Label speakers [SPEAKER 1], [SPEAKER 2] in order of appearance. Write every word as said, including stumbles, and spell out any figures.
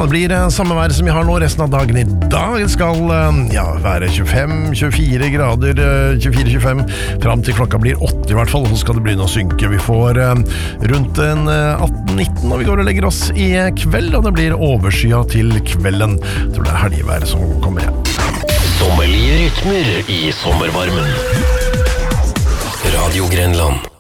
[SPEAKER 1] det blir eh, samme vær som vi har nå resten av dagen i dag. Det skal eh, ja, være tjuefem til tjuefire grader, eh, tjuefire til tjuefem, frem til klokka blir åtte i hvert fall, så skal det begynne å synke. Vi får eh, rundt en eh, atten nitten når vi går og legger oss i kveld, og det blir overskya til kvelden. Jeg tror det er helgevær som kommer igjen.
[SPEAKER 2] Sommerlige rytmer i sommervarmen. Radio Grenland.